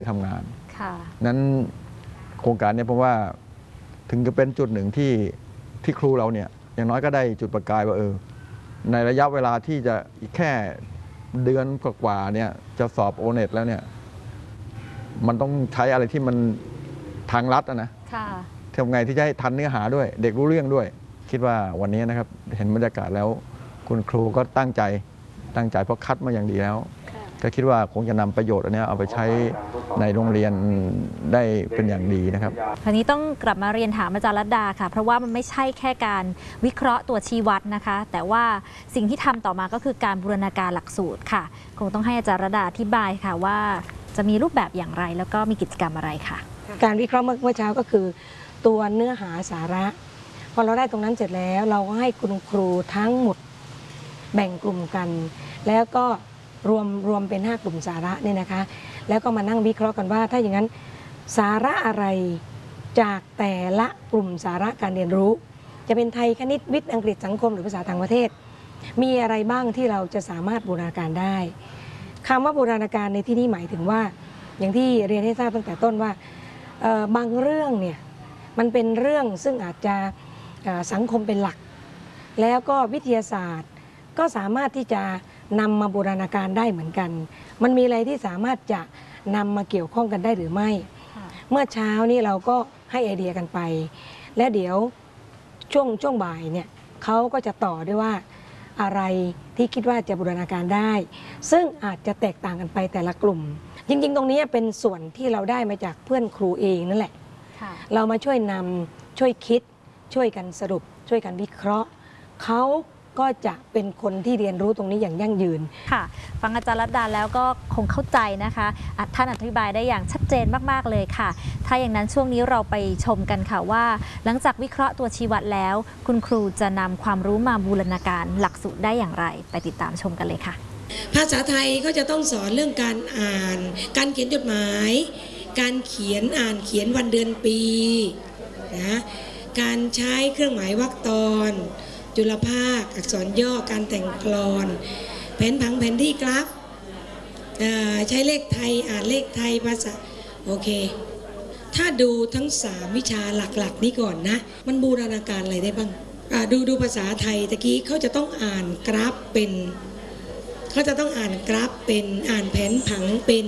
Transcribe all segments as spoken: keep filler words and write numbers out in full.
ทำงานนั้นโครงการนี้เพราะว่าถึงจะเป็นจุดหนึ่งที่ที่ครูเราเนี่ยอย่างน้อยก็ได้จุดประกายว่าเออในระยะเวลาที่จะอีกแค่เดือนกว่าเนี่ยจะสอบโอเน็ตแล้วเนี่ยมันต้องใช้อะไรที่มันทางลัดนะทำไงที่จะให้ทันเนื้อหาด้วยเด็กรู้เรื่องด้วยคิดว่าวันนี้นะครับเห็นบรรยากาศแล้วคุณครูก็ตั้งใจตั้งใจเพราะคัดมาอย่างดีแล้วก็คิดว่าคงจะนำประโยชน์อันนี้เอาไปใช้ในโรงเรียนได้เป็นอย่างดีนะครับคราวนี้ต้องกลับมาเรียนถามอาจารย์รัตดาค่ะเพราะว่ามันไม่ใช่แค่การวิเคราะห์ตัวชี้วัดนะคะแต่ว่าสิ่งที่ทำต่อมาก็คือการบูรณาการหลักสูตรค่ะคงต้องให้อาจารย์รัตดาอธิบายค่ะว่าจะมีรูปแบบอย่างไรแล้วก็มีกิจกรรมอะไรค่ะการวิเคราะห์เมื่อเช้าก็คือตัวเนื้อหาสาระพอเราได้ตรงนั้นเสร็จแล้วเราก็ให้คุณครูทั้งหมดแบ่งกลุ่มกันแล้วก็รวมรวมเป็นห้ากลุ่มสาระนี่นะคะแล้วก็มานั่งวิเคราะห์กันว่าถ้าอย่างนั้นสาระอะไรจากแต่ละกลุ่มสาระการเรียนรู้จะเป็นไทยคณิตวิทย์อังกฤษสังคมหรือภาษาต่างประเทศมีอะไรบ้างที่เราจะสามารถบูรณาการได้คำว่าบูรณาการในที่นี้หมายถึงว่าอย่างที่เรียนให้ทราบตั้งแต่ต้นว่าบางเรื่องเนี่ยมันเป็นเรื่องซึ่งอาจจะสังคมเป็นหลักแล้วก็วิทยาศาสตร์ก็สามารถที่จะนำมาบูรณาการได้เหมือนกันมันมีอะไรที่สามารถจะนำมาเกี่ยวข้องกันได้หรือไม่เมื่อเช้านี้เราก็ให้ไอเดียกันไปและเดี๋ยวช่วงช่วงบ่ายเนี่ยเขาก็จะต่อด้วยว่าอะไรที่คิดว่าจะบูรณาการได้ซึ่งอาจจะแตกต่างกันไปแต่ละกลุ่มจริงๆตรงนี้เป็นส่วนที่เราได้มาจากเพื่อนครูเองนั่นแหละเรามาช่วยนำช่วยคิดช่วยกันสรุปช่วยกันวิเคราะห์เขาก็จะเป็นคนที่เรียนรู้ตรงนี้อย่างยั่งยืนค่ะฟังอาจารย์รัตดาแล้วก็คงเข้าใจนะคะท่านอธิบายได้อย่างชัดเจนมากๆเลยค่ะถ้าอย่างนั้นช่วงนี้เราไปชมกันค่ะว่าหลังจากวิเคราะห์ตัวชี้วัดแล้วคุณครูจะนำความรู้มาบูรณาการหลักสูตรได้อย่างไรไปติดตามชมกันเลยค่ะภาษาไทยก็จะต้องสอนเรื่องการอ่านการเขียนจดหมายการเขียนอ่านเขียนวันเดือนปีนะการใช้เครื่องหมายวรรคตอนจุลภาคอักษรย่อการแต่งกลอนแผนผังแผนที่กราฟใช้เลขไทยอ่านเลขไทยภาษาโอเคถ้าดูทั้งสามวิชาหลักๆนี้ก่อนนะมันบูรณาการอะไรได้บ้างดูดูภาษาไทยตะกี้เขาจะต้องอ่านกราฟเป็นเขาจะต้องอ่านกราฟเป็นอ่านแผนผังเป็น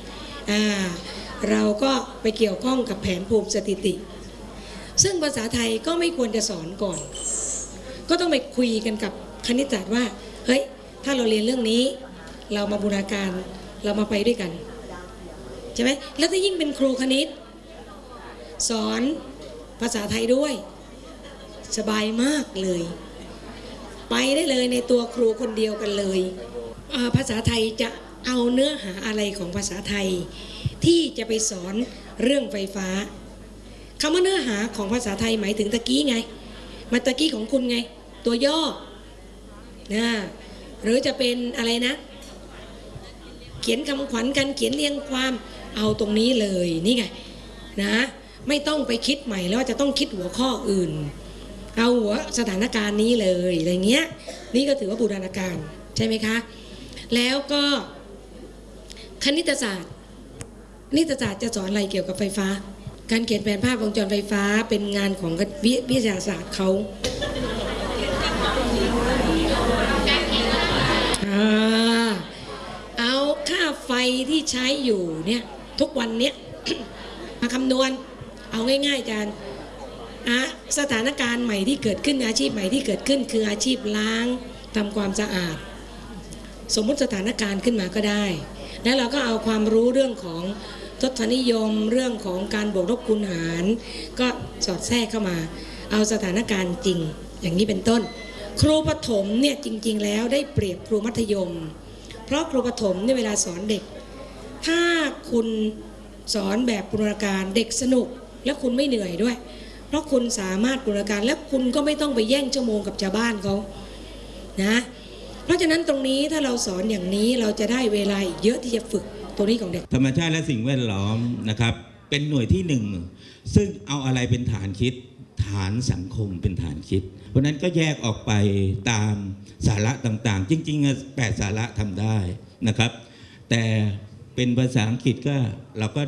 เราก็ไปเกี่ยวข้องกับแผนภูมิสถิติซึ่งภาษาไทยก็ไม่ควรจะสอนก่อนก็ต้องไปคุยกันกับคณิตศาสตร์ว่าเฮ้ยถ้าเราเรียนเรื่องนี้เรามาบูรณาการเรามาไปด้วยกันใช่ไหมแล้วถ้ายิ่งเป็นครูคณิตสอนภาษาไทยด้วยสบายมากเลยไปได้เลยในตัวครูคนเดียวกันเลยภาษาไทยจะเอาเนื้อหาอะไรของภาษาไทยที่จะไปสอนเรื่องไฟฟ้าคำว่าเนื้อหาของภาษาไทยหมายถึงตะกี้ไงมาตะกี้ของคุณไงตัวย่อนะหรือจะเป็นอะไรนะเขียนคำขวัญกันเขียนเรียงความเอาตรงนี้เลยนี่ไงนะไม่ต้องไปคิดใหม่แล้วจะต้องคิดหัวข้ออื่นเอาหัวสถานการณ์นี้เลยอะไรเงี้ยนี่ก็ถือว่าบูรณาการใช่ไหมคะแล้วก็คณิตศาสตร์คณิตศาสตร์จะสอนอะไรเกี่ยวกับไฟฟ้าการเขียนแผนภาพวงจรไฟฟ้าเป็นงานของวิทยาศาสตร์เขาเอาค่าไฟที่ใช้อยู่เนี่ยทุกวันเนี้ย มาคำนวณเอาง่ายๆอาจารย์สถานการณ์ใหม่ที่เกิดขึ้นอาชีพใหม่ที่เกิดขึ้นคืออาชีพล้างทำความสะอาดสมมุติสถานการณ์ขึ้นมาก็ได้แล้วเราก็เอาความรู้เรื่องของทศนิยมเรื่องของการบวกลบคูณหารก็สอดแทรกเข้ามาเอาสถานการณ์จริงอย่างนี้เป็นต้นครูประถมเนี่ยจริงๆแล้วได้เปรียบครูมัธยมเพราะครูประถมเนี่ยเวลาสอนเด็กถ้าคุณสอนแบบบูรณาการเด็กสนุกและคุณไม่เหนื่อยด้วยเพราะคุณสามารถบูรณาการและคุณก็ไม่ต้องไปแย่งชั่วโมงกับชาวบ้านเขานะเพราะฉะนั้นตรงนี้ถ้าเราสอนอย่างนี้เราจะได้เวลาเยอะที่จะฝึกตัวนี้ของเด็กธรรมชาติและสิ่งแวดล้อมนะครับเป็นหน่วยที่หนึ่งซึ่งเอาอะไรเป็นฐานคิดฐานสังคมเป็นฐานคิดเพราะนั้นก็แยกออกไปตามสาระต่างๆจริงๆแปดสาระทำได้นะครับแต่เป็นภาษาอังกฤษก็เราก็